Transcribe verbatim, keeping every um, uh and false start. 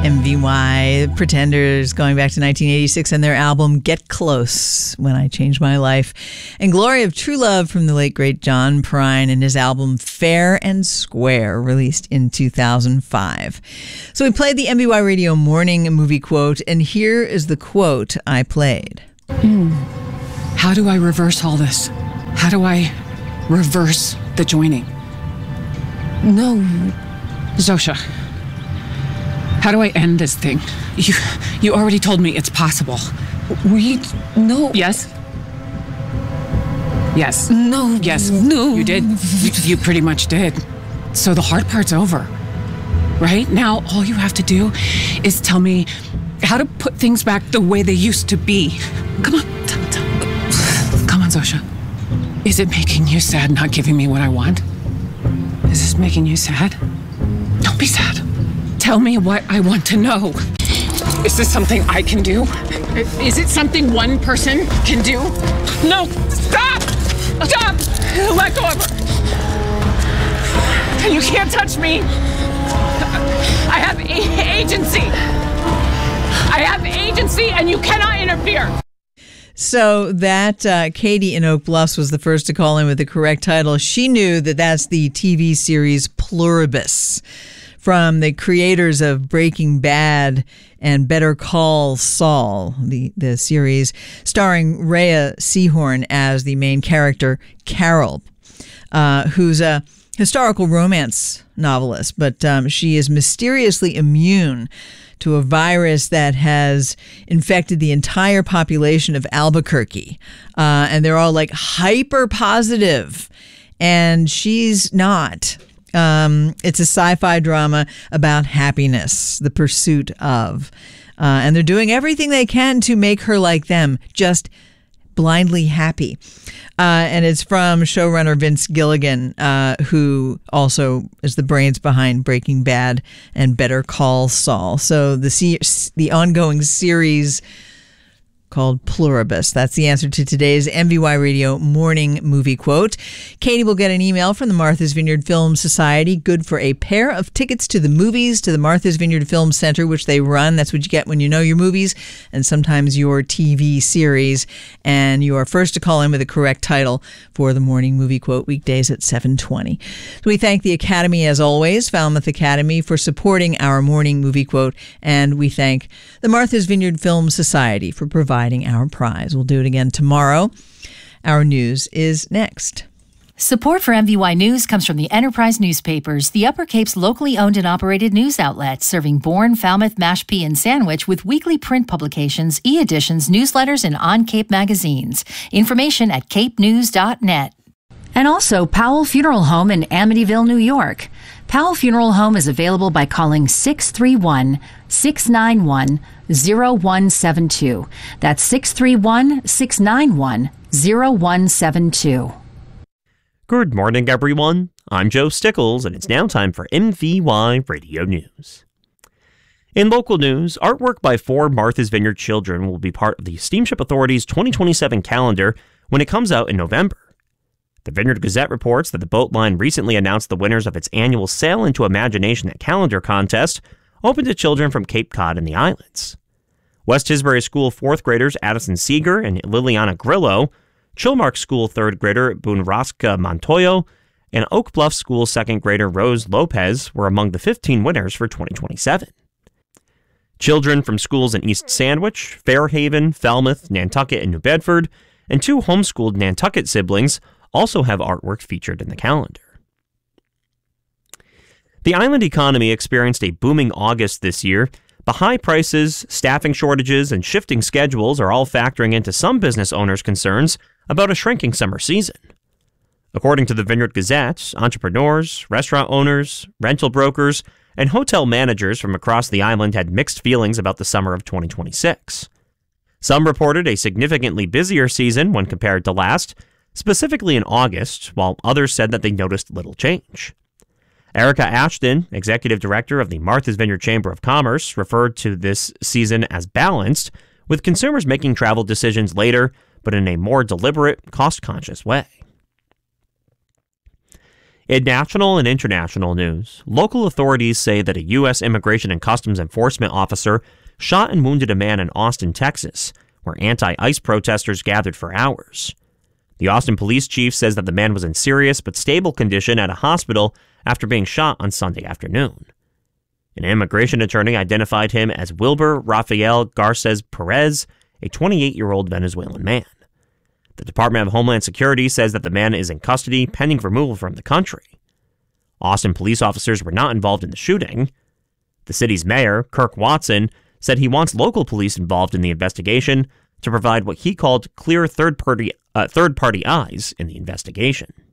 M V Y, Pretenders, going back to nineteen eighty-six, and their album Get Close, When I Changed My Life. And Glory of True Love from the late, great John Prine and his album Fair and Square, released in two thousand five. So we played the M V Y Radio Morning Movie Quote, and here is the quote I played. Mm. How do I reverse all this? How do I reverse the joining? No. Zosha. How do I end this thing? You you already told me it's possible. We... No. Yes? Yes. No. Yes. No. You did. You, you pretty much did. So the hard part's over. Right? Now, all you have to do is tell me how to put things back the way they used to be. Come on. T- t- Come on, Zosha. Is it making you sad not giving me what I want? Is this making you sad? Don't be sad. Tell me what I want to know. Is this something I can do? Is it something one person can do? No! Stop! Stop! Let go of her! You can't touch me! I have a- agency! I have agency and you cannot interfere! So that uh, Katie in Oak Bluffs was the first to call in with the correct title. She knew that that's the T V series Pluribus, from the creators of Breaking Bad and Better Call Saul, the, the series, starring Rhea Seehorn as the main character, Carol, uh, who's a historical romance novelist, but um, she is mysteriously immune to a virus that has infected the entire population of Albuquerque. Uh, and they're all like hyper positive, and she's not. Um, it's a sci-fi drama about happiness, the pursuit of. Uh, and they're doing everything they can to make her like them, just blindly happy. Uh, and it's from showrunner Vince Gilligan, uh, who also is the brains behind Breaking Bad and Better Call Saul. So the se- the ongoing series called Pluribus. That's the answer to today's M V Y Radio Morning Movie Quote. Katie will get an email from the Martha's Vineyard Film Society, good for a pair of tickets to the movies, to the Martha's Vineyard Film Center, which they run. That's what you get when you know your movies, and sometimes your T V series. And you are first to call in with the correct title for the Morning Movie Quote, weekdays at seven twenty. So we thank the Academy, as always, Falmouth Academy, for supporting our Morning Movie Quote, and we thank the Martha's Vineyard Film Society for providing our prize. We'll do it again tomorrow. Our news is next. Support for M V Y News comes from the Enterprise Newspapers, the Upper Cape's locally owned and operated news outlet, serving Bourne, Falmouth, Mashpee, and Sandwich with weekly print publications, e-editions, newsletters, and on-Cape magazines. Information at cape news dot net. And also Powell Funeral Home in Amityville, New York. Powell Funeral Home is available by calling six three one, six nine one, zero one seven two. That's six three one, six nine one, zero one seven two. Good morning, everyone. I'm Joe Stickles, and it's now time for M V Y Radio News. In local news, artwork by four Martha's Vineyard children will be part of the Steamship Authority's twenty twenty-seven calendar when it comes out in November. The Vineyard Gazette reports that the boat line recently announced the winners of its annual Sail into Imagination at Calendar contest, open to children from Cape Cod and the islands. West Tisbury School fourth graders Addison Seeger and Liliana Grillo, Chilmark School third grader Bunrasca Montoyo, and Oak Bluff School second grader Rose Lopez were among the fifteen winners for twenty twenty-seven. Children from schools in East Sandwich, Fairhaven, Falmouth, Nantucket, and New Bedford, and two homeschooled Nantucket siblings also have artwork featured in the calendar. The island economy experienced a booming August this year, but high prices, staffing shortages, and shifting schedules are all factoring into some business owners' concerns about a shrinking summer season. According to the Vineyard Gazette, entrepreneurs, restaurant owners, rental brokers, and hotel managers from across the island had mixed feelings about the summer of twenty twenty-six. Some reported a significantly busier season when compared to last, specifically in August, while others said that they noticed little change. Erica Ashton, executive director of the Martha's Vineyard Chamber of Commerce, referred to this season as balanced, with consumers making travel decisions later, but in a more deliberate, cost-conscious way. In national and international news, local authorities say that a U S Immigration and Customs Enforcement officer shot and wounded a man in Austin, Texas, where anti-ICE protesters gathered for hours. The Austin police chief says that the man was in serious but stable condition at a hospital after being shot on Sunday afternoon. An immigration attorney identified him as Wilber Rafael Garces Perez, a twenty-eight-year-old Venezuelan man. The Department of Homeland Security says that the man is in custody pending removal from the country. Austin police officers were not involved in the shooting. The city's mayor, Kirk Watson, said he wants local police involved in the investigation to provide what he called clear third-party uh, third-party eyes in the investigation.